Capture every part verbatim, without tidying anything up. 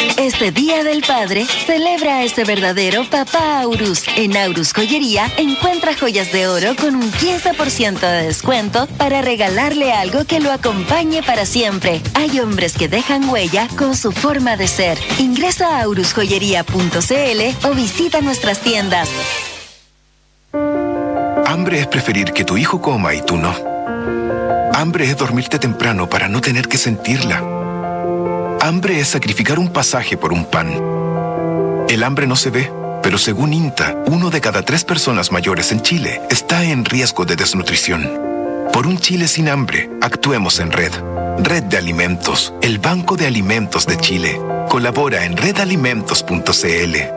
Este Día del Padre, celebra a ese verdadero papá Aurus. En Aurus Joyería, encuentra joyas de oro con un quince por ciento de descuento para regalarle algo que lo acompañe para siempre. Hay hombres que dejan huella con su forma de ser. Ingresa a aurus joyería punto c l o visita nuestras tiendas. Hambre es preferir que tu hijo coma y tú no. Hambre es dormirte temprano para no tener que sentirla. Hambre es sacrificar un pasaje por un pan. El hambre no se ve, pero según INTA, uno de cada tres personas mayores en Chile está en riesgo de desnutrición. Por un Chile sin hambre, actuemos en red. Red de Alimentos, el Banco de Alimentos de Chile. Colabora en red alimentos punto c l.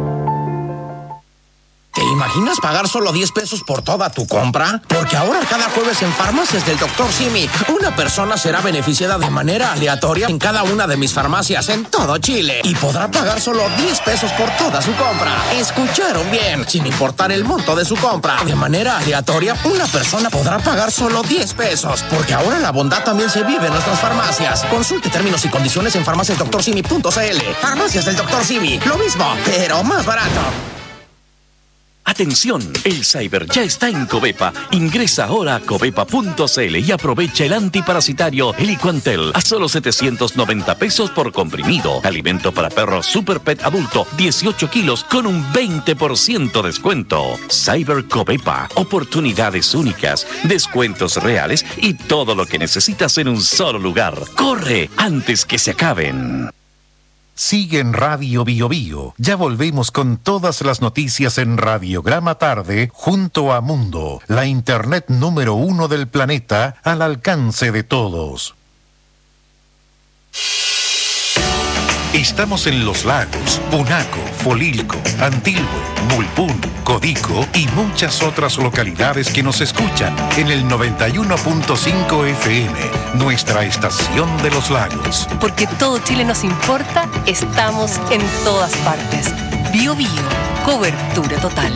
¿Te imaginas pagar solo diez pesos por toda tu compra? Porque ahora cada jueves en Farmacias del doctor Simi, una persona será beneficiada de manera aleatoria en cada una de mis farmacias en todo Chile y podrá pagar solo diez pesos por toda su compra. ¿Escucharon bien? Sin importar el monto de su compra, de manera aleatoria, una persona podrá pagar solo diez pesos. Porque ahora la bondad también se vive en nuestras farmacias. Consulte términos y condiciones en farmacias doctor simi punto c l. Farmacias del doctor Simi, lo mismo, pero más barato. Atención, el Cyber ya está en Covepa. Ingresa ahora a covepa punto c l y aprovecha el antiparasitario Heliquantel a solo setecientos noventa pesos por comprimido. Alimento para perros Super Pet adulto, dieciocho kilos con un veinte por ciento descuento. Cyber Covepa, oportunidades únicas, descuentos reales y todo lo que necesitas en un solo lugar. ¡Corre antes que se acaben! Sigue en Radio Bio Bio. Ya volvemos con todas las noticias en Radiograma Tarde junto a Mundo, la internet número uno del planeta al alcance de todos. Estamos en Los Lagos, Punaco, Folilco, Antilhue, Mulpún, Codico y muchas otras localidades que nos escuchan en el noventa y uno punto cinco F M, nuestra estación de Los Lagos. Porque todo Chile nos importa, estamos en todas partes. Bio Bio, cobertura total.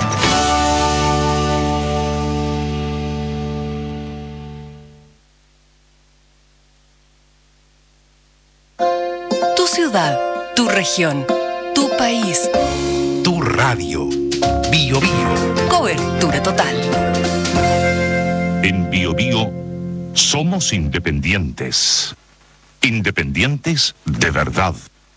Tu ciudad, tu región, tu país. Tu radio. Bio Bio. Cobertura total. En Bio Bio somos independientes. Independientes de verdad.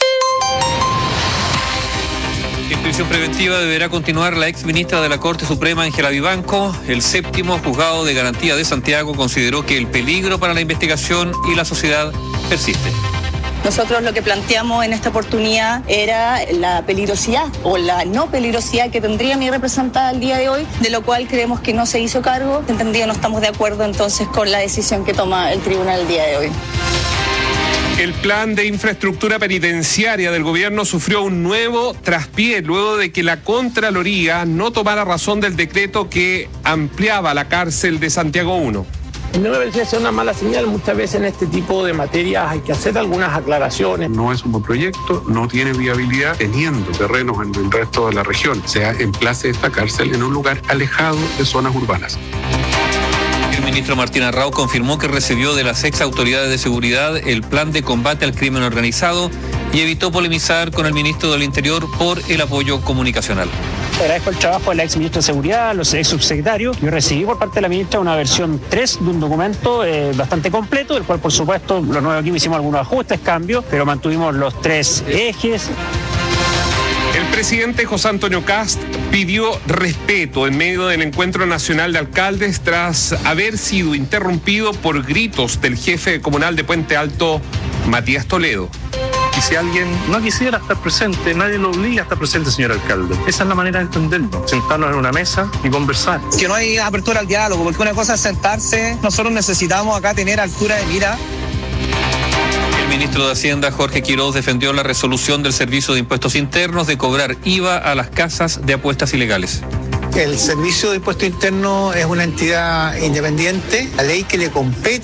En prisión preventiva deberá continuar la ex ministra de la Corte Suprema, Ángela Vivanco. El séptimo juzgado de garantía de Santiago consideró que el peligro para la investigación y la sociedad persiste. Nosotros lo que planteamos en esta oportunidad era la peligrosidad o la no peligrosidad que tendría mi representada el día de hoy, de lo cual creemos que no se hizo cargo. Entendido, no estamos de acuerdo entonces con la decisión que toma el tribunal el día de hoy. El plan de infraestructura penitenciaria del gobierno sufrió un nuevo traspié luego de que la Contraloría no tomara razón del decreto que ampliaba la cárcel de Santiago uno. No me parece ser una mala señal. Muchas veces en este tipo de materias hay que hacer algunas aclaraciones. No es un buen proyecto, no tiene viabilidad teniendo terrenos en el resto de la región. O sea, emplace esta cárcel en un lugar alejado de zonas urbanas. El ministro Martín Arrau confirmó que recibió de las ex autoridades de seguridad el plan de combate al crimen organizado y evitó polemizar con el ministro del Interior por el apoyo comunicacional. Agradezco el trabajo de la ex ministra de Seguridad, los ex subsecretarios. Yo recibí por parte de la ministra una versión tres de un documento eh, bastante completo, del cual por supuesto los nuevos equipos hicimos algunos ajustes, cambios, pero mantuvimos los tres ejes. El presidente José Antonio Kast pidió respeto en medio del encuentro nacional de alcaldes tras haber sido interrumpido por gritos del jefe comunal de Puente Alto, Matías Toledo. Y si alguien no quisiera estar presente, nadie lo obliga a estar presente, señor alcalde. Esa es la manera de entenderlo, sentarnos en una mesa y conversar. Que no hay apertura al diálogo, porque una cosa es sentarse. Nosotros necesitamos acá tener altura de mira. El ministro de Hacienda, Jorge Quiroz, defendió la resolución del Servicio de Impuestos Internos de cobrar I V A a las casas de apuestas ilegales. El Servicio de Impuesto Interno es una entidad independiente, la ley que le compete